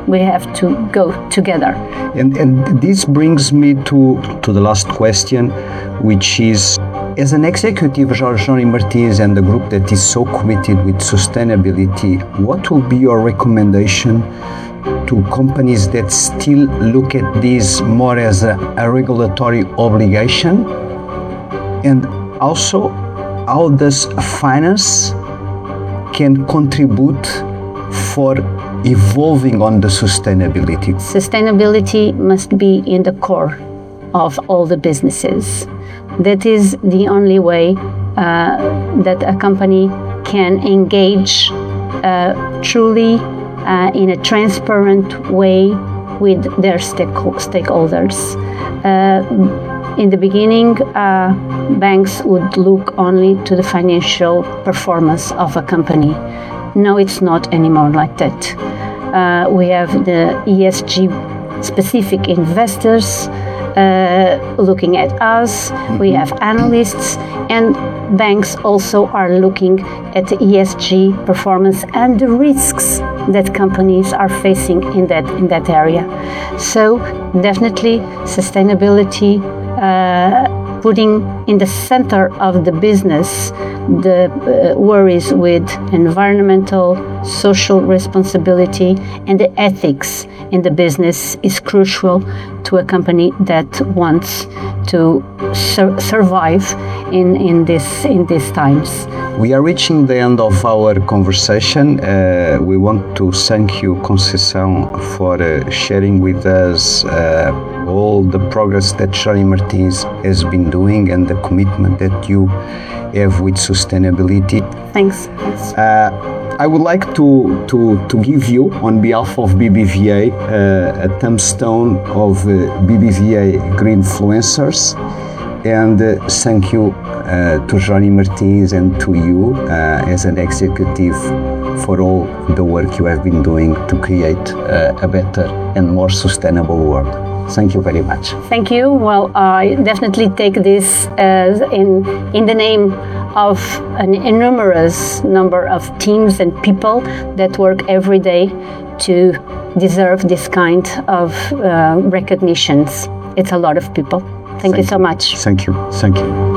we have to go together. And this brings me to the last question, which is, as an executive, Jerónimo Martins and the group that is so committed with sustainability, what will be your recommendation to companies that still look at this more as a regulatory obligation? And also, how does finance can contribute for evolving on the sustainability? Sustainability must be in the core of all the businesses. That is the only way that a company can engage truly in a transparent way with their stakeholders. In the beginning, banks would look only to the financial performance of a company. No, it's not anymore like that. We have the ESG specific investors looking at us. We have analysts, and banks also are looking at the ESG performance and the risks that companies are facing in that area. So definitely sustainability, putting in the center of the business the worries with environmental, social responsibility, and the ethics in the business is crucial to a company that wants to survive in these times. We are reaching the end of our conversation. We want to thank you, Conceição, for sharing with us all the progress that Jerónimo Martins has been doing and the commitment that you have with sustainability. Thanks. I would like to give you, on behalf of BBVA, a tombstone of BBVA Green Influencers, and thank you to Jerónimo Martins and to you as an executive for all the work you have been doing to create a better and more sustainable world. Thank you very much. Thank you. Well, I definitely take this as in the name of an enormous number of teams and people that work every day to deserve this kind of recognitions. It's a lot of people. Thank you so much. Thank you.